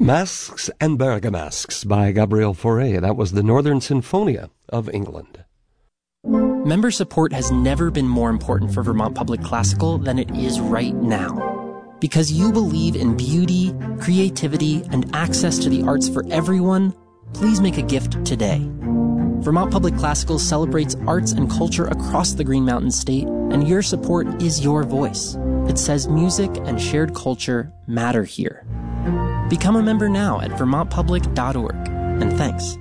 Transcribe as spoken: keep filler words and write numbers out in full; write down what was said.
Masks and Bergamasks by Gabriel Fauré. That was the Northern Sinfonia of England. Member support has never been more important for Vermont Public Classical than it is right now. Because you believe in beauty, creativity, and access to the arts for everyone, please make a gift today. Vermont Public Classical celebrates arts and culture across the Green Mountain State, and your support is your voice. It says music and shared culture matter here. Become a member now at vermont public dot org, and thanks.